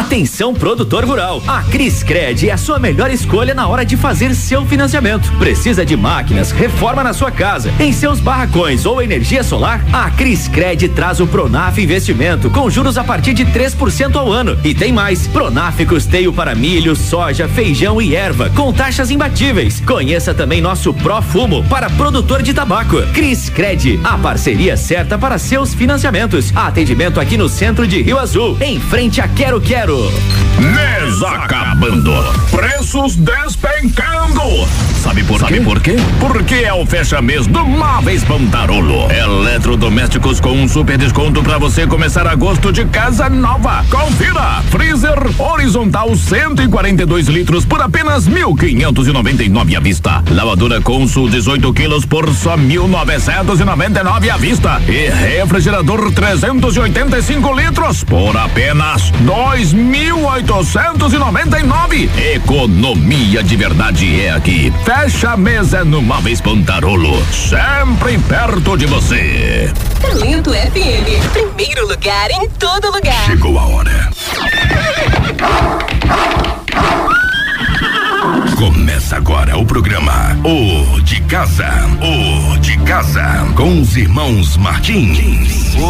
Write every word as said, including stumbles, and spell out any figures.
Atenção, produtor rural. A Criscred é a sua melhor escolha na hora de fazer seu financiamento. Precisa de máquinas, reforma na sua casa, em seus barracões ou energia solar? A Criscred traz o Pronaf Investimento com juros a partir de três por cento ao ano. E tem mais, Pronaf custeio para milho, soja, feijão e erva, com taxas imbatíveis. Conheça também nosso Profumo para produtor de tabaco. Criscred, a parceria certa para seus financiamentos. Atendimento aqui no centro de Rio Azul, em frente a Quero Quero. Mês acabando, preços despencando. Sabe por Sabe quê? por quê? Porque é o fecha-mês do Móveis Pantarolo. Eletrodomésticos com um super desconto para você começar agosto de casa nova. Confira! Freezer horizontal cento e quarenta e dois litros por apenas mil quinhentos e noventa e nove à vista. Lavadora Consul dezoito quilos por só mil novecentos e noventa e nove à vista. E refrigerador trezentos e oitenta e cinco litros por apenas dois mil oitocentos e noventa e nove. Economia de verdade é aqui. Fecha mesa no Móveis Pantarolo, sempre perto de você. Talento F M, primeiro lugar em todo lugar. Chegou a hora. Começa agora o programa O de Casa, O de Casa, com os irmãos Martins.